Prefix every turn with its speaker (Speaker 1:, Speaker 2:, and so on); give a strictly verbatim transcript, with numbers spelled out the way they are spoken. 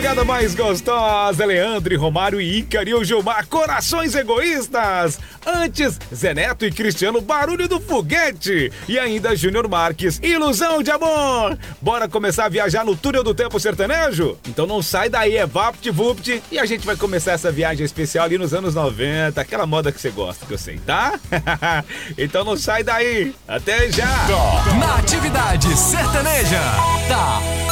Speaker 1: madrugada mais gostosa, Leandro e Romário e Ícaro e o Gilmar, corações egoístas. Antes, Zé Neto e Cristiano, barulho do foguete. E ainda Júnior Marques, ilusão de amor. Bora começar a viajar no túnel do tempo sertanejo? Então não sai daí, é vapt-vupt. E a gente vai começar essa viagem especial ali nos anos noventa, aquela moda que você gosta, que eu sei, tá? Então não sai daí. Até já.
Speaker 2: Na atividade sertaneja, tá